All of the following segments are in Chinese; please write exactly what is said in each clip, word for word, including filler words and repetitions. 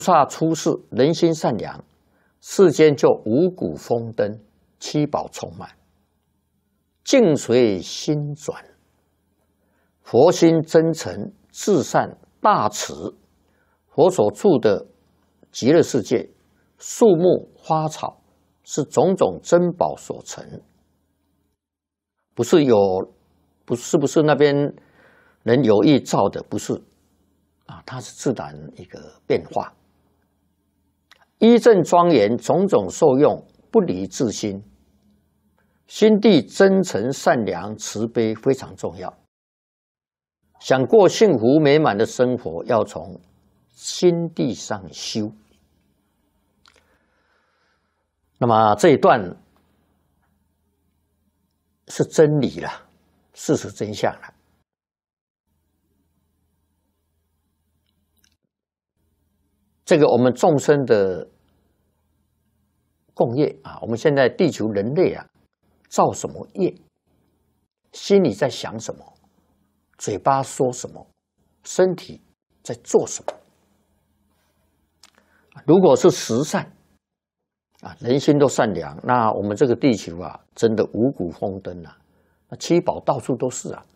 萨出世，人心善良，世间就五谷丰登，七宝充满，境随心转。佛心真诚，至善大慈。佛所住的极乐世界，树木花草是种种珍宝所成，不是有，不是不是那边人有意造的，不是啊，它是自然一个变化。依正庄严，种种受用，不离自心。心地真诚、善良、慈悲非常重要。想过幸福美满的生活，要从心地上修。那么这一段是真理了，事实真相了。这个我们众生的共业啊，我们现在地球人类啊，造什么业，心里在想什么，嘴巴说什么，身体在做什么。如果是十善啊，人心都善良，那我们这个地球啊，真的五谷丰登啊，那七宝到处都是啊。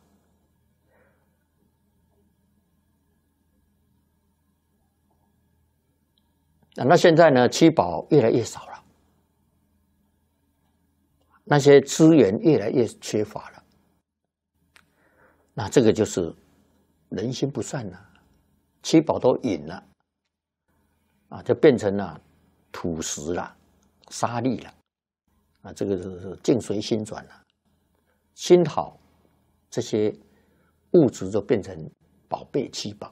啊，那现在呢，七宝越来越少了，那些资源越来越缺乏了，那这个就是人心不善了，七宝都隐了，啊，就变成了土石了、沙砾了，啊，这个是境随心转了，心好，这些物质就变成宝贝七宝。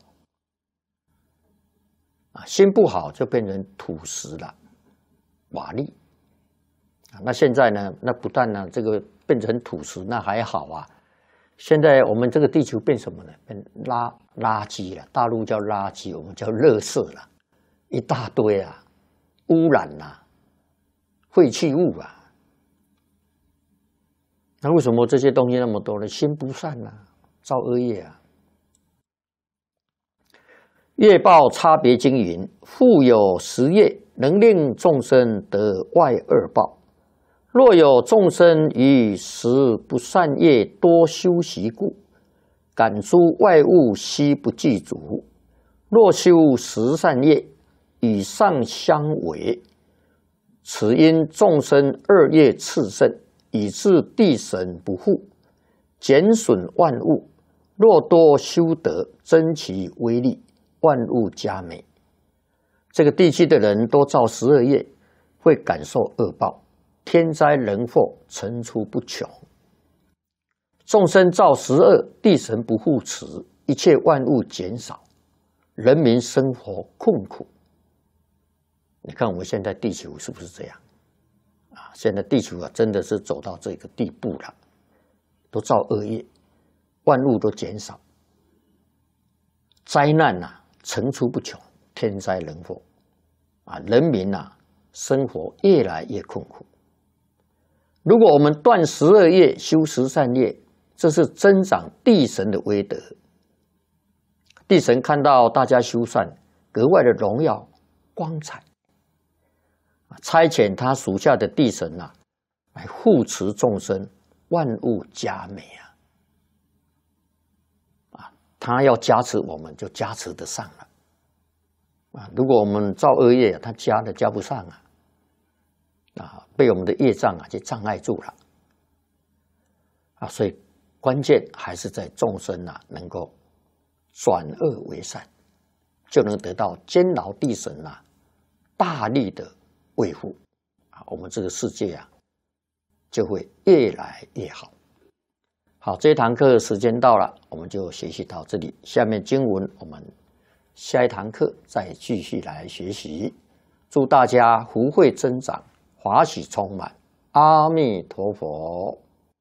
啊，心不好就变成土石了、瓦砾啊。那现在呢？那不但呢，这个变成土石，那还好啊。现在我们这个地球变什么呢？变垃垃圾了，大陆叫垃圾，我们叫垃圾了，一大堆啊，污染啊，废弃物啊。那为什么这些东西那么多呢？心不善啊，造恶业啊。业报差别经云：复有十业，能令众生得外二报。若有众生于十不善业多修习故，感诸外物悉不具足；若修十善业，与上相违。此因众生二业炽盛，以致地神不护，减损万物。若多修德，增其威力，万物佳美。这个地区的人都造十恶业，会感受恶报，天灾人祸层出不穷。众生造十恶，地神不护持，一切万物减少，人民生活困苦。你看我们现在地球是不是这样啊？现在地球啊，真的是走到这个地步了，都造恶业，万物都减少，灾难啊层出不穷，天灾人祸啊，人民啊生活越来越困苦。如果我们断十恶业，修十善业，这是增长地神的威德。地神看到大家修善，格外的荣耀光彩，差遣他属下的地神啊，来护持众生，万物佳美啊！啊，他要加持我们，就加持得上了啊！如果我们造恶业，他加的加不上啊！啊，被我们的业障啊，就障碍住了啊！所以关键还是在众生啊，能够转恶为善，就能得到监牢地神啊大力的维护啊，我们这个世界啊就会越来越好。好，这一堂课时间到了，我们就学习到这里。下面经文我们下一堂课再继续来学习。祝大家福慧增长，法喜充满。阿弥陀佛。